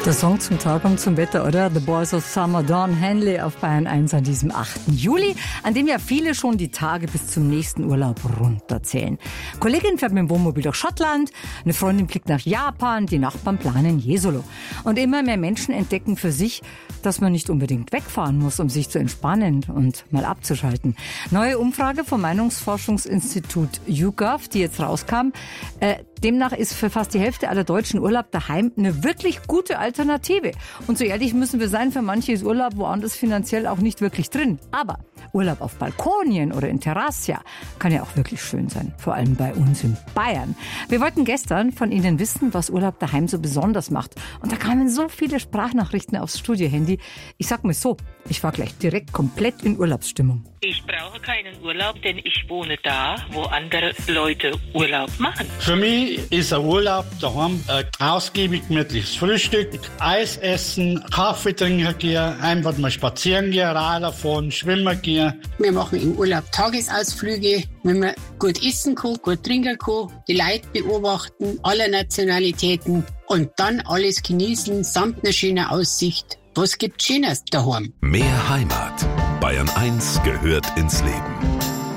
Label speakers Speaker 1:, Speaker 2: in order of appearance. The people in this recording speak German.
Speaker 1: Der Song zum Tag und zum Wetter, oder? The Boys of Summer, Dawn Henley auf Bayern 1 an diesem 8. Juli, an dem ja viele schon die Tage bis zum nächsten Urlaub runterzählen. Kollegin fährt mit dem Wohnmobil durch Schottland, eine Freundin fliegt nach Japan, die Nachbarn planen Jesolo. Und immer mehr Menschen entdecken für sich, dass man nicht unbedingt wegfahren muss, um sich zu entspannen und mal abzuschalten. Neue Umfrage vom Meinungsforschungsinstitut YouGov, die jetzt rauskam, demnach ist für fast die Hälfte aller Deutschen Urlaub daheim eine wirklich gute Alternative. Und so ehrlich müssen wir sein, für manche ist Urlaub woanders finanziell auch nicht wirklich drin. Aber Urlaub auf Balkonien oder in Terrassia kann ja auch wirklich schön sein. Vor allem bei uns in Bayern. Wir wollten gestern von Ihnen wissen, was Urlaub daheim so besonders macht. Und da kamen so viele Sprachnachrichten aufs Studiohandy. Ich sag mal so, ich war gleich direkt komplett in Urlaubsstimmung.
Speaker 2: Ich brauche keinen Urlaub, denn ich wohne da, wo andere Leute Urlaub machen.
Speaker 3: Für mich ist ein Urlaub daheim ein ausgiebig gemütliches Frühstück, Eis essen, Kaffee trinken gehen, einfach mal spazieren gehen, Radl fahren, schwimmen gehen.
Speaker 4: Wir machen im Urlaub Tagesausflüge, wenn man gut essen kann, gut trinken kann, die Leute beobachten, alle Nationalitäten und dann alles genießen, samt einer schönen Aussicht. Was gibt's Schönes daheim?
Speaker 5: Mehr Heimat. Bayern 1 gehört ins Leben.